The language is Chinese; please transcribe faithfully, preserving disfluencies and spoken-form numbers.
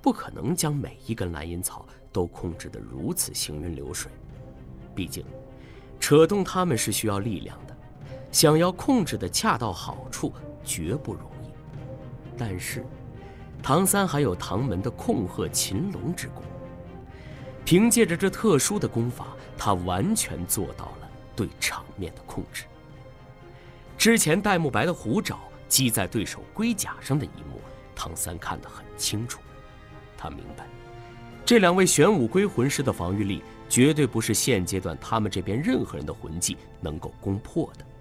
不可能将每一根蓝银草都控制得如此行云流水，毕竟扯动它们是需要力量的，想要控制得恰到好处绝不容易。但是唐三还有唐门的控鹤擒龙之功，凭借着这特殊的功法，他完全做到了对场面的控制。之前戴沐白的虎爪击在对手龟甲上的一幕，唐三看得很清楚。他明白，这两位玄武龟魂师的防御力绝对不是现阶段他们这边任何人的魂技能够攻破的。